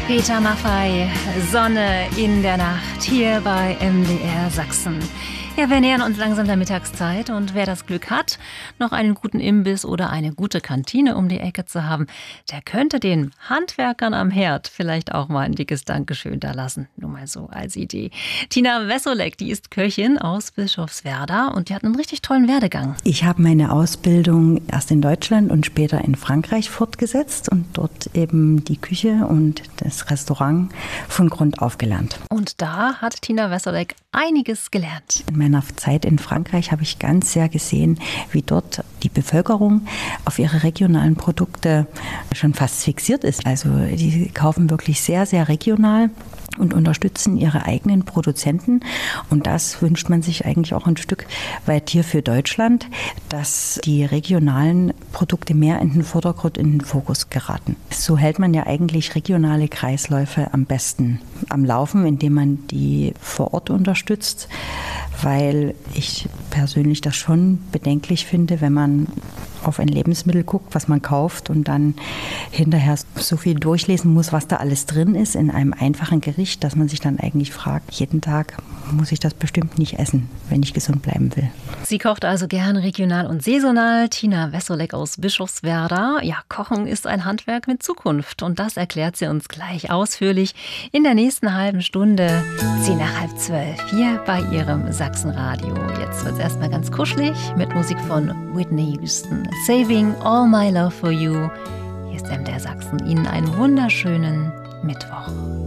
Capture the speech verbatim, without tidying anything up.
Peter Maffay, Sonne in der Nacht, hier bei M D R Sachsen. Ja, wir nähern uns langsam der Mittagszeit und wer das Glück hat, noch einen guten Imbiss oder eine gute Kantine um die Ecke zu haben, der könnte den Handwerkern am Herd vielleicht auch mal ein dickes Dankeschön da lassen. Nur mal so als Idee. Tina Wessolek, die ist Köchin aus Bischofswerda und die hat einen richtig tollen Werdegang. Ich habe meine Ausbildung erst in Deutschland und später in Frankreich fortgesetzt und dort eben die Küche und das Restaurant von Grund auf gelernt. Und da hat Tina Wessolek einiges gelernt. In meiner Zeit in Frankreich habe ich ganz sehr gesehen, wie dort die Bevölkerung auf ihre regionalen Produkte schon fast fixiert ist. Also die kaufen wirklich sehr, sehr regional und unterstützen ihre eigenen Produzenten. Und das wünscht man sich eigentlich auch ein Stück weit hier für Deutschland, dass die regionalen Produkte mehr in den Vordergrund, in den Fokus geraten. So hält man ja eigentlich regionale Kreisläufe am besten am Laufen, indem man die vor Ort unterstützt, weil ich persönlich das schon bedenklich finde, wenn man auf ein Lebensmittel guckt, was man kauft und dann hinterher so viel durchlesen muss, was da alles drin ist in einem einfachen Gericht, dass man sich dann eigentlich fragt, jeden Tag muss ich das bestimmt nicht essen, wenn ich gesund bleiben will. Sie kocht also gern regional und saisonal. Tina Wessolek aus Bischofswerda. Ja, Kochen ist ein Handwerk mit Zukunft und das erklärt sie uns gleich ausführlich in der nächsten halben Stunde, zehn nach halb zwölf, hier bei ihrem Sachsenradio. Jetzt wird es erstmal ganz kuschelig mit Musik von Whitney Houston. Saving all my love for you. Hier ist M D R Sachsen. Ihnen einen wunderschönen Mittwoch.